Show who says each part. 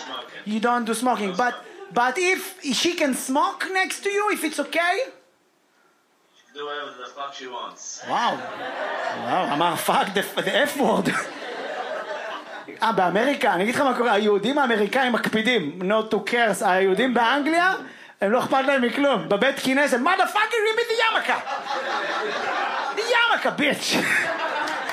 Speaker 1: You don't do smoking. But if she can smoke next to you, if it's okay?
Speaker 2: Do whatever the fuck she wants.
Speaker 1: וואו, אמר fuck the F word. באמריקה, אני אגיד לך מה קורה, היהודים האמריקאים מקפידים, not to curse, היהודים באנגליה, הם לא אכפת להם מכלום, בבית כנסת, motherfucker, you be the ימקה, the ימקה, bitch.